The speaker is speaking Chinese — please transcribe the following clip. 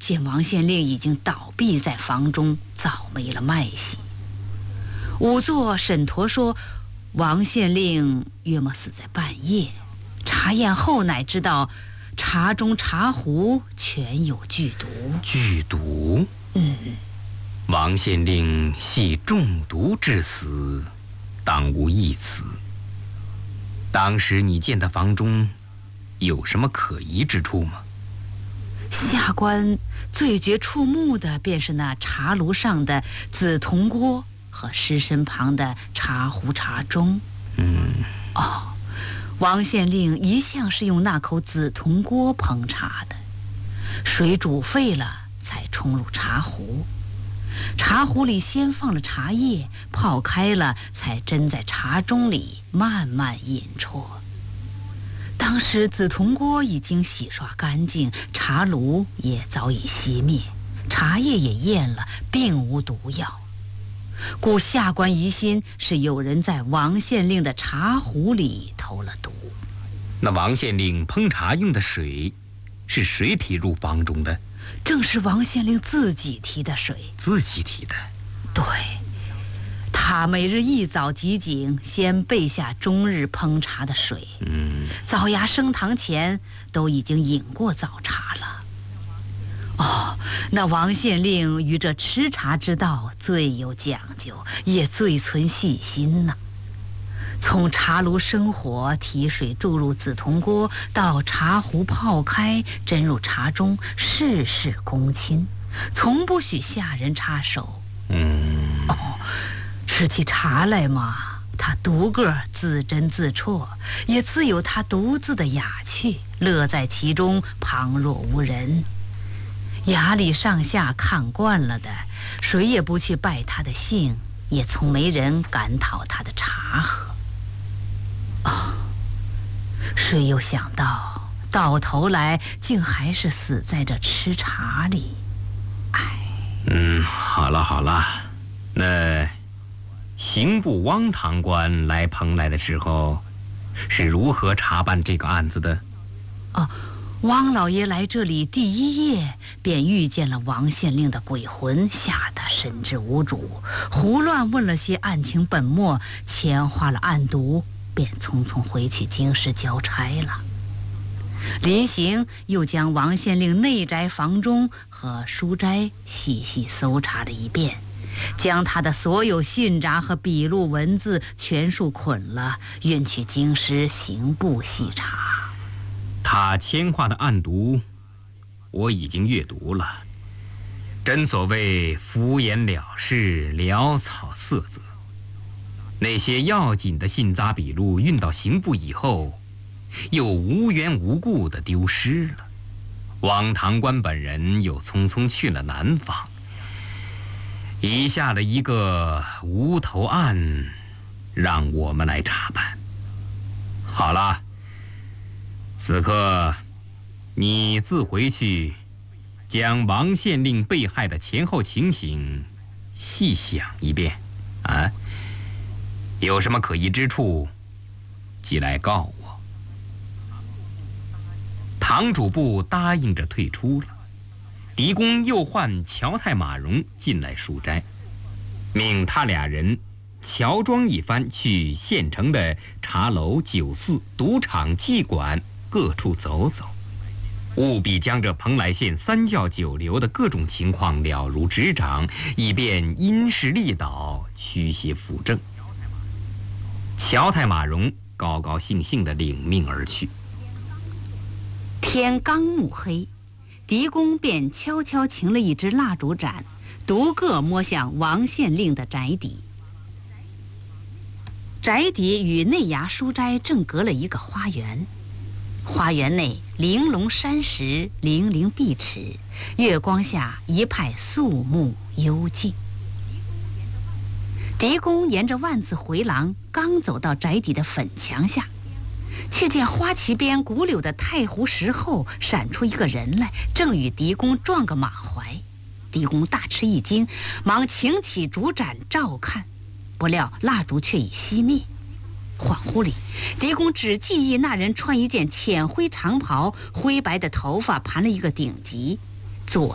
见王县令已经倒闭在房中，早没了脉息。仵作沈陀说，王县令约莫死在半夜。查验后乃知道，茶中茶壶全有剧毒。 剧毒？王县令系中毒致死，当无一词。当时你见的房中有什么可疑之处吗？ 下官最觉触目的便是那茶炉上的紫铜锅和尸身旁的茶壶茶盅。王县令一向是用那口紫铜锅烹茶的，水煮沸了才冲入茶壶，茶壶里先放了茶叶，泡开了才斟在茶盅里慢慢饮啜。当时紫铜锅已经洗刷干净，茶炉也早已熄灭，茶叶也咽了，并无毒药，故下官疑心是有人在王县令的茶壶里投了毒。 那王县令烹茶用的水是谁提入房中的？ 正是王县令自己提的水。 自己提的？ 对，他每日一早即井，先备下终日烹茶的水。早芽升堂前都已经饮过早茶了。那王县令于这吃茶之道最有讲究，也最存细心呐。从茶炉生火，提水注入紫铜锅，到茶壶泡开，斟入茶盅，事事躬亲，从不许下人插手。吃起茶来嘛，他独个自斟自啜，也自有他独自的雅趣，乐在其中，旁若无人。衙里上下看惯了的，谁也不去拜他的姓，也从没人敢讨他的茶喝。谁又想到头来竟还是死在这吃茶里。 好了，那刑部汪堂官来蓬莱的时候是如何查办这个案子的？ 汪老爷来这里第一夜便遇见了王县令的鬼魂，吓得神志无主，胡乱问了些案情本末，钱花了案牍，便匆匆回去京师交差了。临行又将王县令内宅房中和书斋细细搜查了一遍，将他的所有信札和笔录文字全数捆了，运去京师刑部细查。 他签划的案牍我已经阅读了，真所谓敷衍了事，潦草色泽。那些要紧的信札笔录运到刑部以后，又无缘无故地丢失了。汪堂官本人又匆匆去了南方，遗下了一个无头案，让我们来查办。好了，此刻你自回去，将王县令被害的前后情形细想一遍啊。有什么可疑之处，即来告我。堂主簿答应着退出了，狄公又唤乔太马荣进来书斋，命他俩人乔装一番，去县城的茶楼、酒肆、赌场、妓馆各处走走，务必将这蓬莱县三教九流的各种情况了如指掌，以便因势利导，驱邪扶正。乔太马荣高高兴兴地领命而去。 天刚暮黑，狄公便悄悄擎了一支蜡烛盏，独个摸向王县令的宅邸。宅邸与内衙书斋正隔了一个花园，花园内玲珑山石，泠泠碧池，月光下一派肃穆幽静。狄公沿着万字回廊，刚走到宅邸的粉墙下，却见花旗边古柳的太湖石后闪出一个人来，正与狄公撞个满怀。狄公大吃一惊，忙擎起烛盏照看，不料蜡烛却已熄灭。恍惚里，狄公只记忆那人穿一件浅灰长袍，灰白的头发盘了一个顶髻，左